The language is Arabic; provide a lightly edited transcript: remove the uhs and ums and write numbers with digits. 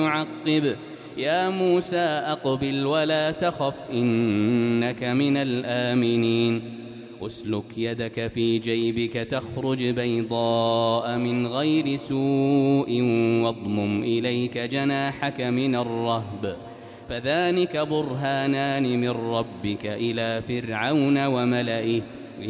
يعقب يا موسى أقبل ولا تخف إنك من الآمنين أسلك يدك في جيبك تخرج بيضاء من غير سوء واضمم إليك جناحك من الرهب فذلك برهانان من ربك إلى فرعون وملئه